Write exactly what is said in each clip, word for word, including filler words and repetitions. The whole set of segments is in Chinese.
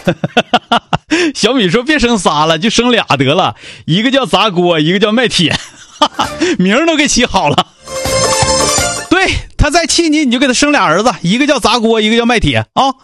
小米说别生仨了，就生俩得了，一个叫砸锅，一个叫卖铁，名儿都给起好了。对，他再气你，你就给他生俩儿子，一个叫砸锅，一个叫卖铁啊。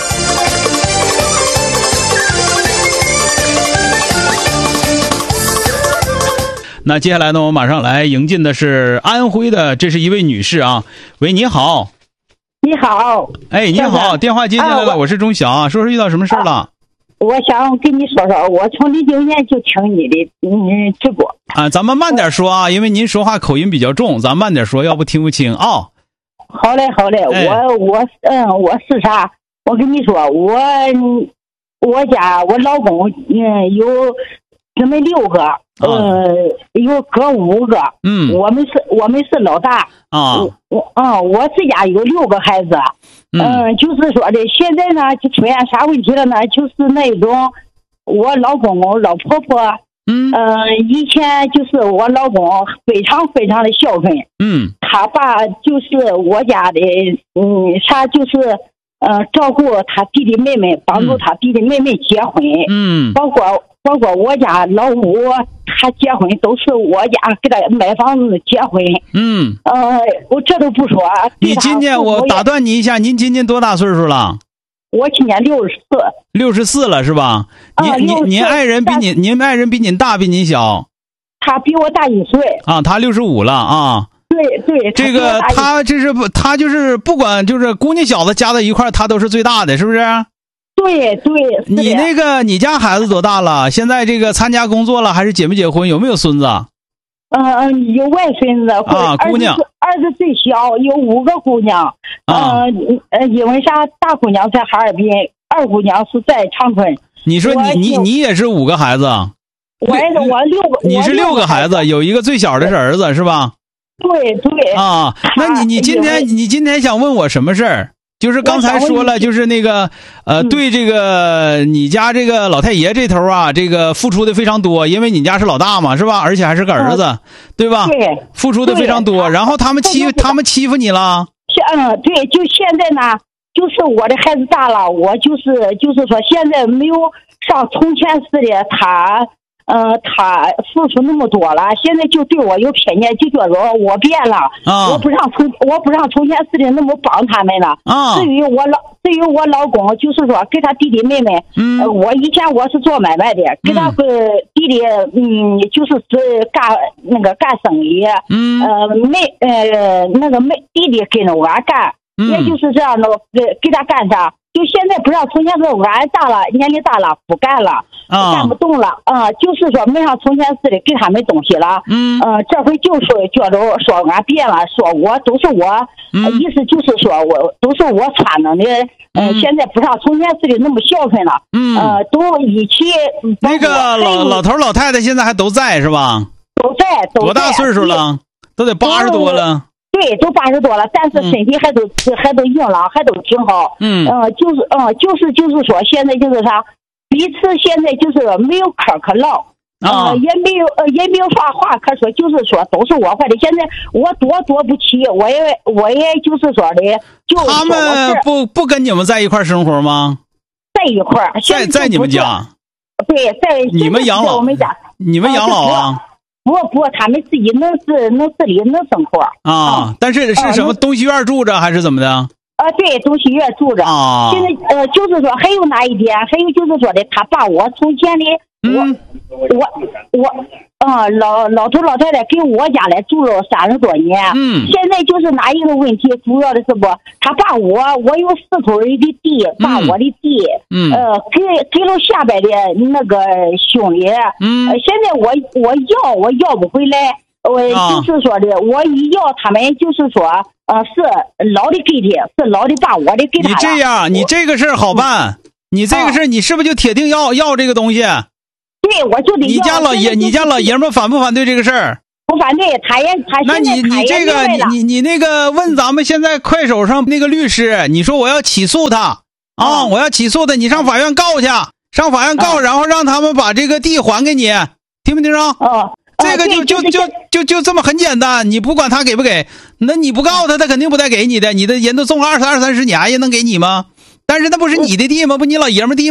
那接下来呢，我马上来迎进的是安徽的，这是一位女士啊。喂，你好。 你好。 哎，你好，电话接进来了，啊、我, 我是钟晓，说说遇到什么事了、啊？ 我想跟你说说，我从零九年就听你的嗯直播啊，咱们慢点说啊，因为您说话口音比较重，咱慢点说，要不听不清啊、哦。 好嘞，好嘞，哎、我我嗯，我是啥？我跟你说，我我家我老公嗯有姊妹六个，啊、呃，有哥五个， 嗯， 我们是我们是老大啊， 我啊、嗯，我自家有六个孩子。嗯, 嗯，就是说的，现在呢就出现啥问题了呢？就是那种我老公公、老婆婆， 嗯， 呃，以前就是我老公非常非常的孝顺， 嗯， 他爸就是我家的，嗯，啥就是呃照顾他弟弟妹妹，帮助他弟弟妹妹结婚， 嗯， 包括包括我家老五，他结婚都是我家给他买房子结婚。 嗯， 呃，我这都不说。 你今年我打断你一下，您今年多大岁数了？ 我今年六十四。 六十四了是吧？您、啊、您您爱人比您您爱人比您大比您小？ 他比我大一岁。 啊，他六十五了啊。 对对。 这个他这是他就是不管就是姑娘小子加在一块，他都是最大的，是不是？ 对对。 你那个你家孩子多大了？现在这个参加工作了还是结没结婚？有没有孙子？ 嗯嗯，有外孙子啊，姑娘， 儿子最小，有五个姑娘。 啊， 呃，因为啥？大姑娘在哈尔滨，二姑娘是在长春。 你说你你你也是五个孩子？ 我我六个， 你是六个孩子，有一个最小的是儿子是吧？ 对对。 啊，那你你今天你今天想问我什么事儿？就是刚才说了，就是那个呃，对这个你家这个老太爷这头啊，这个付出的非常多，因为你家是老大嘛，是吧？而且还是个儿子，对吧？ 对， 付出的非常多。然后他们欺他们欺负你了？ 嗯，对，就现在呢，就是我的孩子大了，我就是就是说现在没有像从前似的他。呃，他付出那么多了，现在就对我有偏见，就觉得我变了， 啊、 我不让从我不让从前似的那么帮他们了。 啊， 至于我老，至于我老公，就是说给他弟弟妹妹， 嗯， 呃、我以前我是做买卖的，给他个弟弟，嗯，就是是干那个干生意， 嗯， 呃，妹，呃，那个妹弟弟跟着我干， 嗯、 也就是这样的，给给他干啥。就现在不让从前说俺大了，年龄大了不干了， 啊、 干不动了啊、呃，就是说没像从前似的给他们东西了， 嗯， 呃，这回就是觉得说俺变了，说我都是我， 嗯、 呃、意思就是说我都是我穿的，呃， 嗯、 现在不像从前似的那么孝顺了， 嗯， 呃，都一起。 那个老老头老太太现在还都在是吧？ 都在，都在。 多大岁数了？都得八十多了。 对，都八十多了，但是身体还都、嗯、还都硬朗，还都挺好。 嗯， 呃，就是嗯、呃，就是就是说，现在就是啥，彼此现在就是没有嗑可唠， 啊、 呃，也没有呃也没有啥话可说，就是说都是我坏的。现在我多多不起，我也我也就是说的，就他们不不跟你们在一块生活吗？ 在一块儿， 在在你们家。 对，在你们养老， 我们家， 你们养老啊？ 不不，他们自己能自能自理能生活啊、嗯，但是是什么东西院住着还是怎么的？ 啊，对，东西院住着啊。 现在呃，就是说还有哪一点？还有就是说的，他把我从前的嗯， 我我啊、呃，老老头老太太给我家来住了三十多年。 嗯， 现在就是哪一个问题？主要的是不，他把我我有四口人的地，把我的地， 嗯， 呃，给给了下边的那个兄弟。 嗯， 呃、现在我我要我要不回来，我、呃啊、就是说的，我一要他们就是说，呃，是老的给的，是老的把我的给他了。 你这样，你这个事儿好办。你这个事，你是不是就铁定要要这个东西？ 对，我就得要。 你家老爷，你家老爷们反不反对这个事儿？ 不反对，他也他那你你这个你你你那个问咱们现在快手上那个律师，你说我要起诉他啊，我要起诉他，你上法院告去，上法院告，然后让他们把这个地还给你，听没听着？ 哦， 这个就就就就就这么很简单，你不管他给不给，那你不告他，他肯定不带给你的，你的人都种了二十二三十年，也能给你吗？但是那不是你的地吗？不你老爷们地吗？对。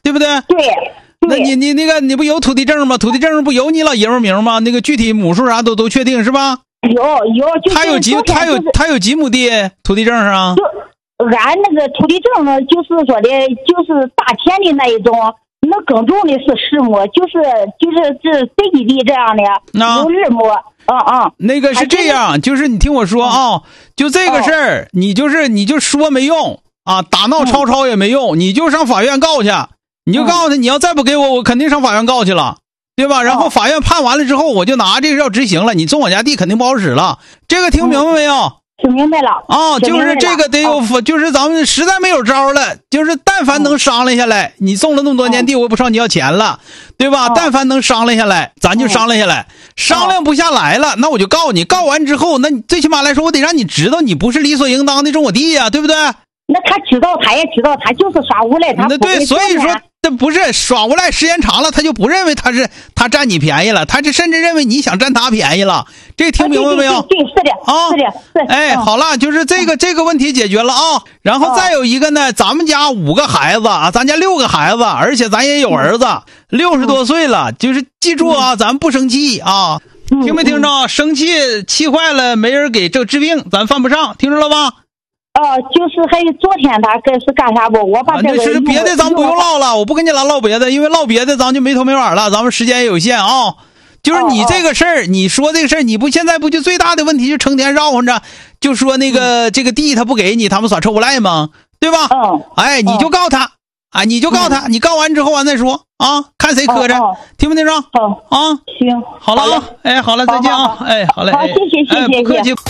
对不对？ 对。 那你你那个你不有土地证吗？土地证上不有你老爷们名吗？那个具体亩数啥都都确定是吧？ 有有，就是他有几他有他有几亩地土地证上？ 就俺那个土地证呢，就是说的，就是大田的那一种，那耕种的是十亩，就是就是这随基地这样的，有二亩。嗯嗯， 那个是这样，就是你听我说啊，就这个事儿，你就是你就说没用啊，打闹吵吵也没用，你就上法院告去。你就告诉他，你要再不给我，我肯定上法院告去了，对吧？然后法院判完了之后，我就拿这个要执行了，你种我家地肯定不好使了。这个听明白没有？ 听明白了啊，就是这个得有，就是咱们实在没有招了，就是但凡能商量下来，你种了那么多年地，我也不少你要钱了，对吧？但凡能商量下来，咱就商量下来。商量不下来了，那我就告你。告完之后，那你最起码来说，我得让你知道你不是理所应当的种我地呀，对不对？ 那他知道，他也知道，他就是耍无赖，他那对，所以说这不是耍无赖，时间长了，他就不认为他是他占你便宜了，他这甚至认为你想占他便宜了。这听明白没有？ 对，是的， 啊， 是的，是。 哎，好了，就是这个这个问题解决了啊。然后再有一个呢，咱们家五个孩子啊，咱家六个孩子，而且咱也有儿子，六十多岁了，就是记住啊，咱不生气啊，听没听着？生气气坏了，没人给这治病，咱犯不上，听着了吧？ 哦，就是还有昨天他这是干啥不？我把这个、 啊、是别的咱不用唠了，我不跟你俩唠别的，因为唠别的咱就没头没尾了，咱们时间也有限啊。就是你这个事儿，你说这个事儿，你不现在不就最大的问题就成天绕混着，就说那个、嗯、这个地他不给你，他们耍臭不赖吗？对吧？ 嗯。 哎，你就告他，啊，你就告他，嗯、你告完之后完再说啊，看谁磕碜，听没听着？ 好啊， 行， 好了啊，哎，好了，再见啊，哎，好嘞， 好，谢谢谢谢， 哎，不客气。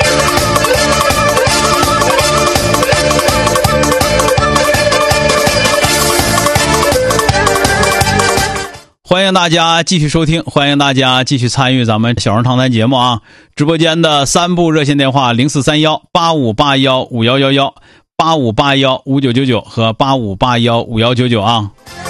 欢迎大家继续收听，欢迎大家继续参与咱们小人长谈节目啊！直播间的三部热线电话零四三幺八五八幺五幺幺幺、八五八幺五九九九和八五八幺五幺九九啊。